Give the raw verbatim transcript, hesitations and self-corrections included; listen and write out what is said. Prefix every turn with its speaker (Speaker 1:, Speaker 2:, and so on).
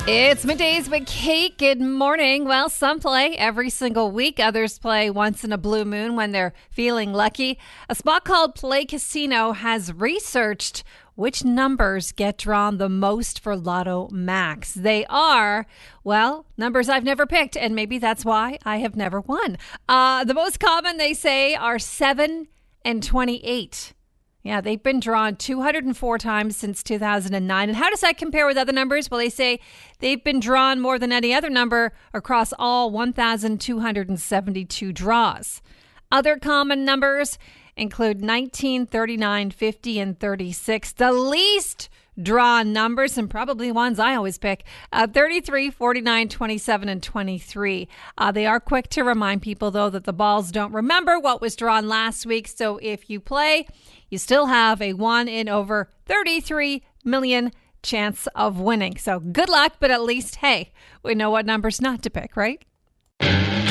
Speaker 1: It's Middays with Kate. Good morning. Well, some play every single week. Others play once in a blue moon when they're feeling lucky. A spot called Play Casino has researched which numbers get drawn the most for Lotto Max. They are, well, numbers I've never picked, and maybe that's why I have never won. Uh, the most common, they say, are seven and twenty-eight. Yeah, they've been drawn two hundred four times since two thousand nine. And how does that compare with other numbers? Well, they say they've been drawn more than any other number across all one thousand two hundred seventy-two draws. Other common numbers include nineteen, thirty-nine, fifty, and thirty-six. The least drawn numbers, and probably ones I always pick, uh, thirty-three, forty-nine, twenty-seven, and twenty-three. Uh, they are quick to remind people, though, that the balls don't remember what was drawn last week. So if you play, you still have a one in over thirty-three million chance of winning. So good luck, but at least, hey, we know what numbers not to pick, right?